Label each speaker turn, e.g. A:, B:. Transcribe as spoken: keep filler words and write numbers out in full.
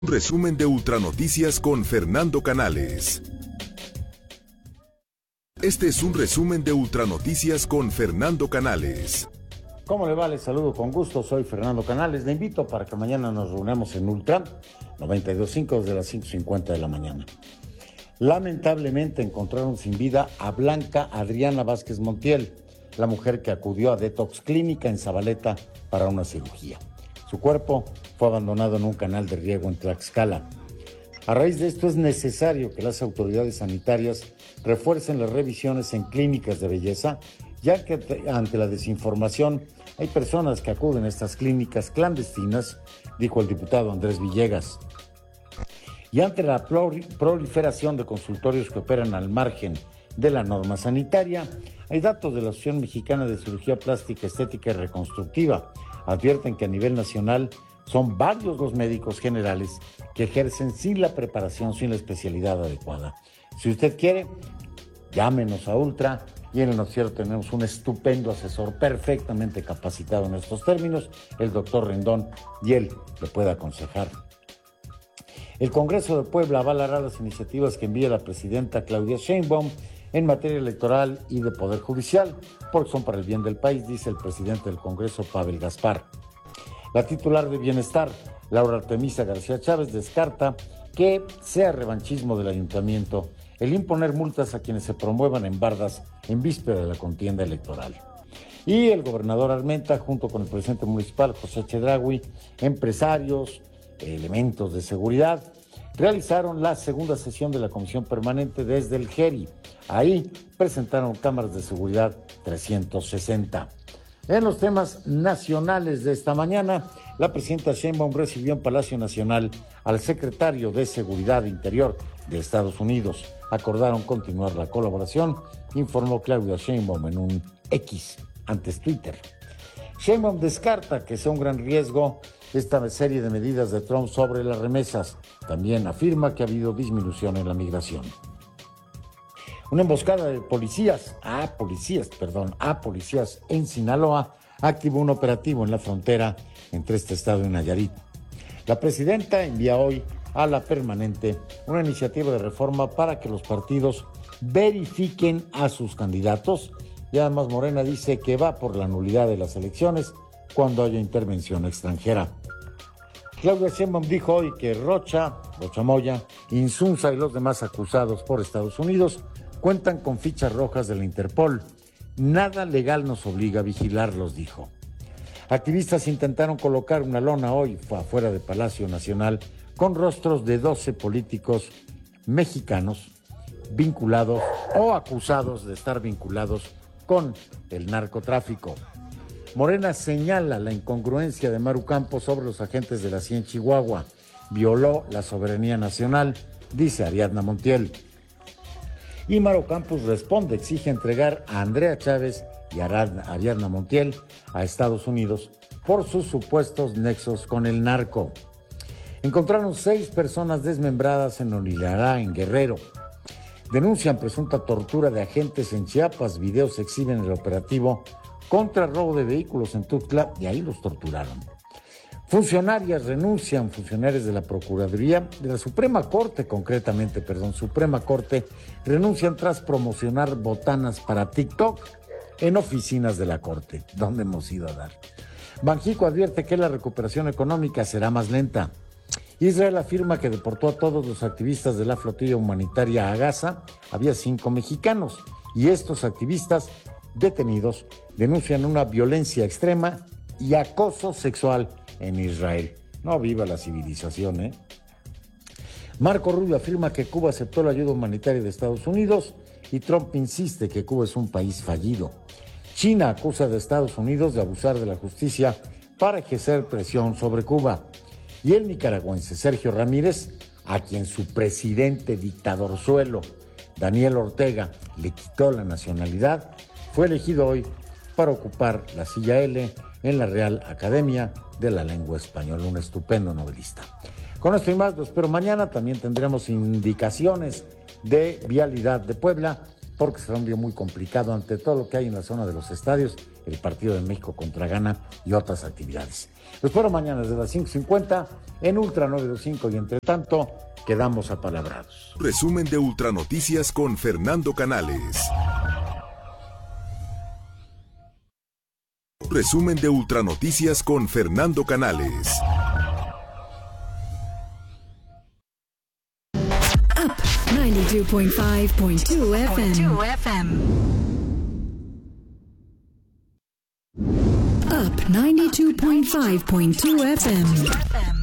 A: Resumen de Ultranoticias con Fernando Canales. Este es un resumen de Ultranoticias con Fernando Canales.
B: ¿Cómo le va? Les saludo con gusto, soy Fernando Canales. Le invito para que mañana nos reunamos en Ultra noventa y dos punto cinco desde las cinco cincuenta de la mañana. Lamentablemente encontraron sin vida a Blanca Adriana Vázquez Montiel, la mujer que acudió a Detox Clínica en Zabaleta para una cirugía. Su cuerpo fue abandonado en un canal de riego en Tlaxcala. A raíz de esto es necesario que las autoridades sanitarias refuercen las revisiones en clínicas de belleza, ya que ante la desinformación hay personas que acuden a estas clínicas clandestinas, dijo el diputado Andrés Villegas. Y ante la proliferación de consultorios que operan al margen de la norma sanitaria, hay datos de la Asociación Mexicana de Cirugía Plástica, Estética y Reconstructiva. Advierten que a nivel nacional son varios los médicos generales que ejercen sin la preparación, sin la especialidad adecuada. Si usted quiere, llámenos a Ultra y en el noticiero tenemos un estupendo asesor perfectamente capacitado en estos términos, el doctor Rendón, y él le puede aconsejar. El Congreso de Puebla avalará las iniciativas que envía la presidenta Claudia Sheinbaum en materia electoral y de Poder Judicial, porque son para el bien del país, dice el presidente del Congreso, Pavel Gaspar. La titular de Bienestar, Laura Artemisa García Chávez, descarta que sea revanchismo del ayuntamiento el imponer multas a quienes se promuevan en bardas en víspera de la contienda electoral. Y el gobernador Armenta, junto con el presidente municipal, José Chedraui, empresarios, elementos de seguridad, realizaron la segunda sesión de la Comisión Permanente desde el G E R I. Ahí presentaron cámaras de seguridad trescientos sesenta. En los temas nacionales de esta mañana, la presidenta Sheinbaum recibió en Palacio Nacional al secretario de Seguridad Interior de Estados Unidos. Acordaron continuar la colaboración, informó Claudia Sheinbaum en un X, antes Twitter. Sheinbaum descarta que sea un gran riesgo esta serie de medidas de Trump sobre las remesas. También afirma que ha habido disminución en la migración. Una emboscada de policías, a policías, perdón, a policías en Sinaloa activó un operativo en la frontera entre este estado y Nayarit. La presidenta envía hoy a la permanente una iniciativa de reforma para que los partidos verifiquen a sus candidatos. Y además Morena dice que va por la nulidad de las elecciones cuando haya intervención extranjera. Claudia Sheinbaum dijo hoy que Rocha, Rocha Moya, Insunza y los demás acusados por Estados Unidos cuentan con fichas rojas de la Interpol. Nada legal nos obliga a vigilarlos, dijo. Activistas intentaron colocar una lona hoy afuera de Palacio Nacional con rostros de doce políticos mexicanos vinculados o acusados de estar vinculados con el narcotráfico. Morena señala la incongruencia de Maru Campos sobre los agentes de la C I E en Chihuahua. Violó la soberanía nacional, dice Ariadna Montiel. Y Maru Campos responde, exige entregar a Andrea Chávez y a Ariadna Montiel a Estados Unidos por sus supuestos nexos con el narco. Encontraron seis personas desmembradas en Olilará, en Guerrero. Denuncian presunta tortura de agentes en Chiapas. Videos exhiben el operativo contra robo de vehículos en Tuxtla y ahí los torturaron. Funcionarias renuncian, funcionarios de la Procuraduría, de la Suprema Corte concretamente, perdón, Suprema Corte, renuncian tras promocionar botanas para TikTok en oficinas de la Corte, donde hemos ido a dar. Banjico advierte que la recuperación económica será más lenta. Israel afirma que deportó a todos los activistas de la flotilla humanitaria a Gaza. Había cinco mexicanos y estos activistas detenidos denuncian una violencia extrema y acoso sexual en Israel. No viva la civilización, ¿eh? Marco Rubio afirma que Cuba aceptó la ayuda humanitaria de Estados Unidos y Trump insiste que Cuba es un país fallido. China acusa a Estados Unidos de abusar de la justicia para ejercer presión sobre Cuba. Y el nicaragüense Sergio Ramírez, a quien su presidente dictadorzuelo, Daniel Ortega, le quitó la nacionalidad, fue elegido hoy para ocupar la silla L en la Real Academia de la Lengua Española, un estupendo novelista. Con esto y más, lo espero mañana. También tendremos indicaciones de vialidad de Puebla, porque será un día muy complicado ante todo lo que hay en la zona de los estadios el partido de México contra Ghana y otras actividades. Los espero mañana desde las cinco cincuenta en Ultra novecientos veinticinco y entre tanto quedamos apalabrados.
A: Resumen de Ultra Noticias con Fernando Canales. Resumen de Ultra Noticias con Fernando Canales.
C: Up ninety-two point five point two F M. Up ninety-two point five point two F M.